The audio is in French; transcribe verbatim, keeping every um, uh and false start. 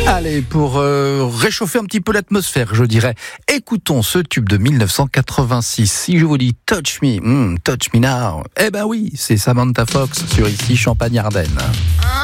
Allez, pour euh, réchauffer un petit peu l'atmosphère, je dirais, écoutons ce tube de mille neuf cent quatre-vingt-six. Si je vous dis Touch Me, mm, Touch Me Now, eh ben oui, c'est Samantha Fox sur Ici Champagne-Ardenne.